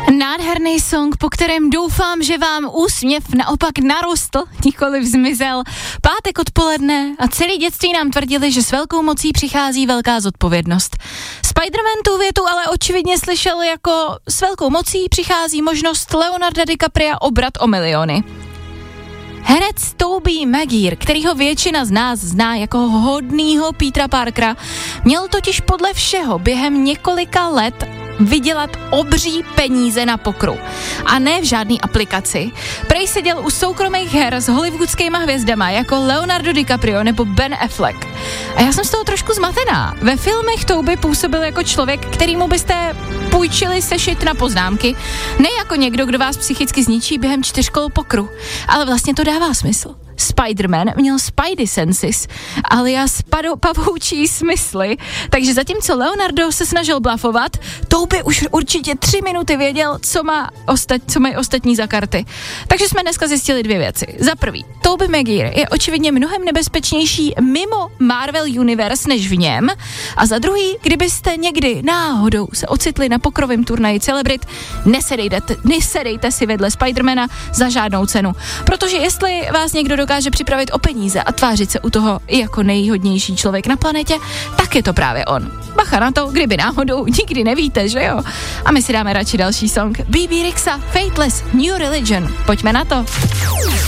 Nádherný song, po kterém doufám, že vám úsměv naopak narostl, nikoliv zmizel. Pátek odpoledne a celý dětství nám tvrdili, že s velkou mocí přichází velká zodpovědnost. Spider-Man tu větu ale očividně slyšel jako s velkou mocí přichází možnost Leonarda DiCapria obrat o miliony. Herec Tobey Maguire, kterýho většina z nás zná jako hodnýho Petera Parkera, měl totiž podle všeho během několika let vydělat obří peníze na pokru. A ne v žádný aplikaci. Prej seděl u soukromých her s hollywoodskýma hvězdama jako Leonardo DiCaprio nebo Ben Affleck. A já jsem z toho trošku zmatená. Ve filmech Tobey působil jako člověk, kterýmu byste půjčili sešit na poznámky, ne jako někdo, kdo vás psychicky zničí během 4 kol pokru. Ale vlastně to dává smysl. Spider-Man měl Spidey senses, alias pavoučí smysly, takže zatímco Leonardo se snažil blafovat, Tobey už určitě 3 minuty věděl, co mají ostatní za karty. Takže jsme dneska zjistili 2 věci. Za prvý, Tobey Maguire je očividně mnohem nebezpečnější mimo Marvel Universe než v něm. A za druhý, kdybyste někdy náhodou se ocitli na pokrovém turnaji celebrit, nesedejte si vedle Spidermana za žádnou cenu. Protože jestli vás někdo dokáže připravit o peníze a tvářit se u toho i jako nejhodnější člověk na planetě, tak je to právě on. Bacha na to, kdyby náhodou, nikdy nevíte, že jo? A my si dáme radši další song. BB Rexha, Fateless, New Religion. Pojďme na to.